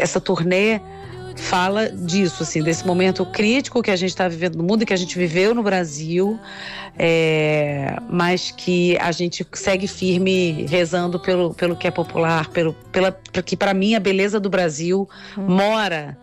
essa turnê fala disso, assim, desse momento crítico que a gente está vivendo no mundo e que a gente viveu no Brasil, mas que a gente segue firme rezando pelo que é popular, que para mim a beleza do Brasil mora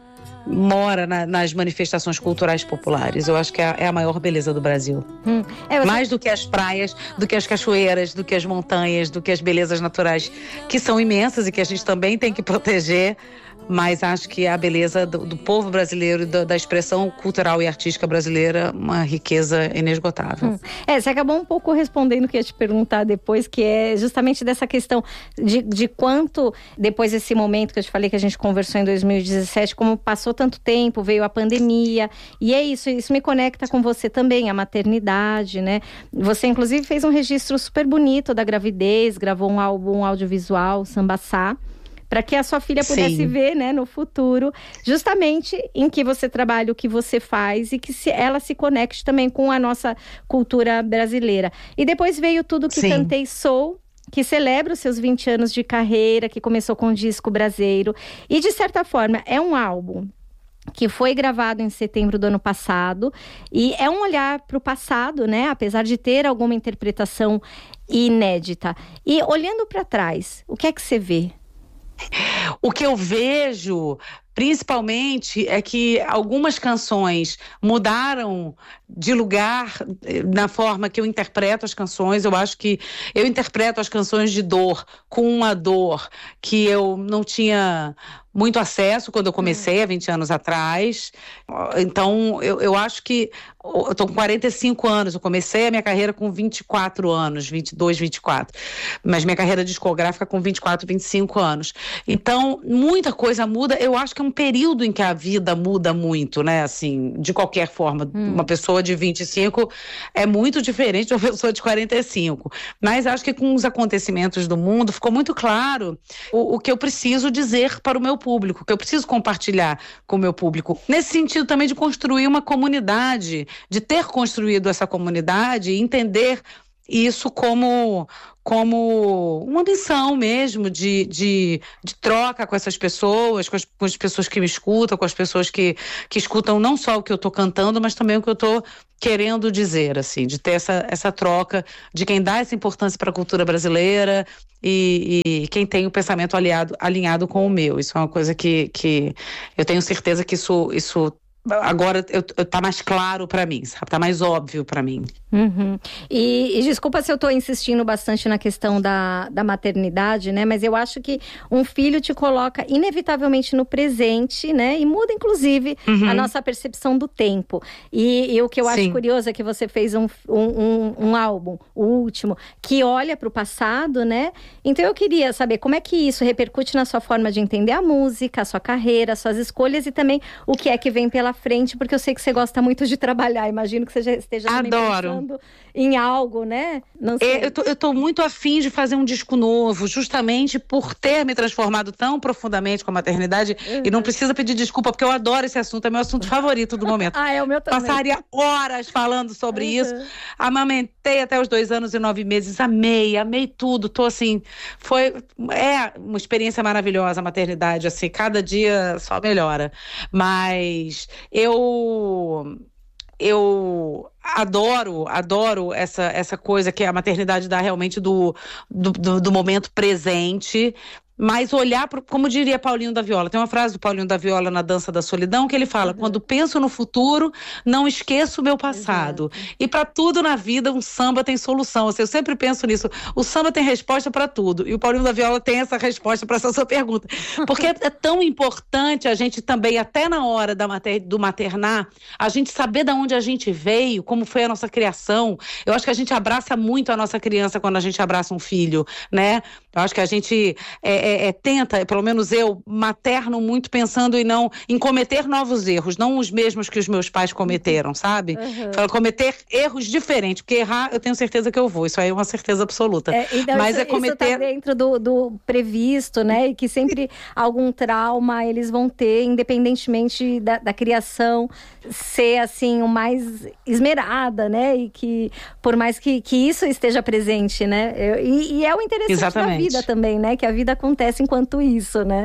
nas manifestações culturais populares. Eu acho que é a maior beleza do Brasil. Mais do que as praias, do que as cachoeiras, do que as montanhas, do que as belezas naturais, que são imensas e que a gente também tem que proteger. Mas acho que a beleza do povo brasileiro, da expressão cultural e artística brasileira, uma riqueza inesgotável. Você acabou um pouco respondendo o que eu ia te perguntar depois, que é justamente dessa questão de quanto, depois desse momento que eu te falei que a gente conversou em 2017, como passou tanto tempo, veio a pandemia, e é isso me conecta com você também, a maternidade, né? Você, inclusive, fez um registro super bonito da gravidez, gravou um álbum audiovisual, Sambaçá, para que a sua filha pudesse ver, né, no futuro, justamente em que você trabalha, o que você faz e que ela se conecte também com a nossa cultura brasileira. E depois veio Tudo Que Cantei Sou, que celebra os seus 20 anos de carreira, que começou com o disco Braseiro. E, de certa forma, é um álbum que foi gravado em setembro do ano passado. E é um olhar para o passado, né? Apesar de ter alguma interpretação inédita. E olhando para trás, o que é que você vê? O que eu vejo, principalmente, é que algumas canções mudaram de lugar na forma que eu interpreto as canções. Eu acho que eu interpreto as canções de dor com uma dor que eu não tinha muito acesso quando eu comecei há 20 anos atrás. Então, eu acho que eu estou com 45 anos, eu comecei a minha carreira com 24 anos, 22, 24. Mas minha carreira discográfica com 24, 25 anos. Então, muita coisa muda. Eu acho que é um período em que a vida muda muito, né? Assim, de qualquer forma. Uma pessoa de 25 é muito diferente de uma pessoa de 45. Mas acho que com os acontecimentos do mundo ficou muito claro o que eu preciso dizer para o meu público, que eu preciso compartilhar com o meu público. Nesse sentido também de construir uma comunidade, de ter construído essa comunidade e entender isso como uma missão mesmo de troca com essas pessoas, com as pessoas que me escutam, com as pessoas que escutam não só o que eu estou cantando, mas também o que eu estou querendo dizer, assim, de ter essa troca de quem dá essa importância para a cultura brasileira e quem tem o pensamento alinhado com o meu. Isso é uma coisa que eu tenho certeza que isso agora tá mais claro para mim, sabe? Tá mais óbvio para mim. E desculpa se eu tô insistindo bastante na questão da maternidade, né? Mas eu acho que um filho te coloca inevitavelmente no presente, né? E muda, inclusive, a nossa percepção do tempo. E o que eu acho curioso é que você fez um álbum, o último, que olha para o passado, né? Então eu queria saber como é que isso repercute na sua forma de entender a música, a sua carreira, as suas escolhas e também o que é que vem pela frente, porque eu sei que você gosta muito de trabalhar. Imagino que você já esteja pensando em algo, né? Não sei. Eu tô muito afim de fazer um disco novo, justamente por ter me transformado tão profundamente com a maternidade. E não precisa pedir desculpa, porque eu adoro esse assunto, é meu assunto favorito do momento. É o meu também. Passaria horas falando sobre isso. Amamentei até os 2 anos e 9 meses, amei tudo. Tô assim, é uma experiência maravilhosa a maternidade, assim, cada dia só melhora. Mas eu adoro essa coisa que a maternidade dá realmente do momento presente. Mas olhar, como diria Paulinho da Viola, tem uma frase do Paulinho da Viola na Dança da Solidão que ele fala, quando penso no futuro, não esqueço o meu passado. E para tudo na vida, um samba tem solução. Assim, eu sempre penso nisso, o samba tem resposta para tudo, e o Paulinho da Viola tem essa resposta para essa sua pergunta. Porque é tão importante a gente também, até na hora do maternar, a gente saber de onde a gente veio, como foi a nossa criação. Eu acho que a gente abraça muito a nossa criança quando a gente abraça um filho, né? Eu acho que a gente tenta, pelo menos eu, materno muito pensando em cometer novos erros, não os mesmos que os meus pais cometeram, sabe? Fala, cometer erros diferentes, porque errar eu tenho certeza que eu vou, isso aí é uma certeza absoluta. Então mas isso tá dentro do previsto, né? E que sempre algum trauma eles vão ter, independentemente da criação ser assim, o mais esmerada, né? E que, por mais que isso esteja presente, né? E é o interessante da vida também, né? Que a vida acontece enquanto isso, né?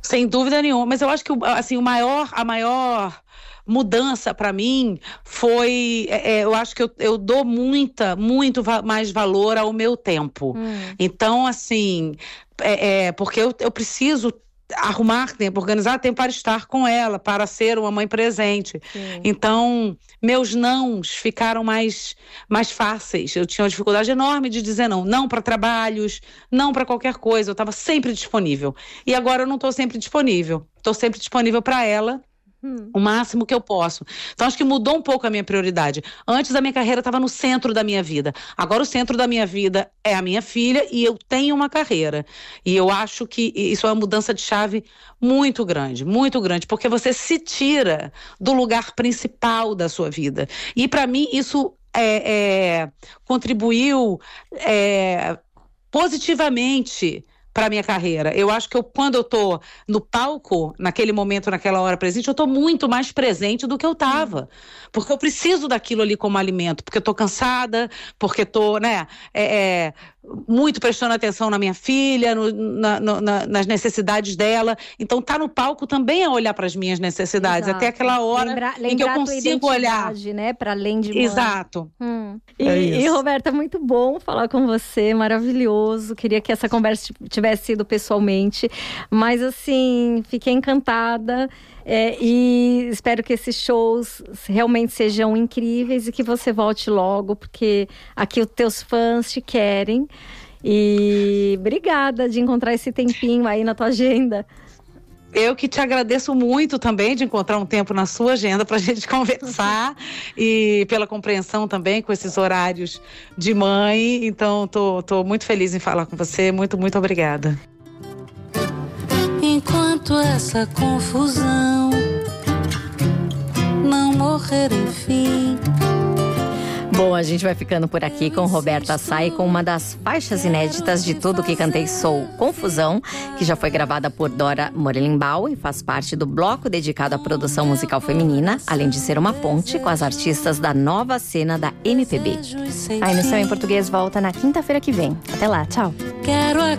Sem dúvida nenhuma, mas eu acho que assim, a maior mudança para mim foi, eu acho que eu dou muito mais valor ao meu tempo. Então, assim, porque eu preciso arrumar tempo, organizar tempo para estar com ela, para ser uma mãe presente. Sim. Então, meus nãos ficaram mais fáceis. Eu tinha uma dificuldade enorme de dizer não para trabalhos, não para qualquer coisa. Eu estava sempre disponível. E agora eu não estou sempre disponível. Estou sempre disponível para ela, o máximo que eu posso. Então, acho que mudou um pouco a minha prioridade. Antes, a minha carreira estava no centro da minha vida. Agora, o centro da minha vida é a minha filha e eu tenho uma carreira. E eu acho que isso é uma mudança de chave muito grande, porque você se tira do lugar principal da sua vida. E, para mim, isso contribuiu positivamente para minha carreira. Eu acho que quando eu tô no palco, naquele momento, naquela hora presente, eu tô muito mais presente do que eu tava. Porque eu preciso daquilo ali como alimento, porque eu tô cansada, porque tô, muito prestando atenção na minha filha, nas necessidades dela. Então, tá no palco também é olhar para as minhas necessidades. Exato. Até aquela hora em que eu consigo olhar. Né? Para além de mãe. Exato. E, Roberta, muito bom falar com você, maravilhoso. Queria que essa conversa tivesse sido pessoalmente. Mas, assim, fiquei encantada. E espero que esses shows realmente sejam incríveis e que você volte logo, porque aqui os teus fãs te querem. E obrigada de encontrar esse tempinho aí na tua agenda. Eu que te agradeço muito também de encontrar um tempo na sua agenda para a gente conversar e pela compreensão também com esses horários de mãe. Então, tô muito feliz em falar com você. Muito, muito obrigada. Enquanto essa confusão não morrer, enfim. Bom, a gente vai ficando por aqui com Roberta Say, com uma das faixas inéditas de Tudo Que Cantei Sou, Confusão, que já foi gravada por Dora Morelenbaum e faz parte do bloco dedicado à produção musical feminina, além de ser uma ponte com as artistas da nova cena da MPB. A Emissão em Português volta na quinta-feira que vem. Até lá, tchau. Quero